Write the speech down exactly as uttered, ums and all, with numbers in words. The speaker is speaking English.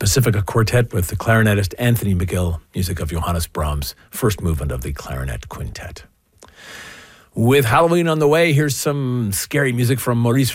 Pacifica Quartet with the clarinetist Anthony McGill, music of Johannes Brahms, first movement of the Clarinet Quintet. With Halloween on the way, here's some scary music from Maurice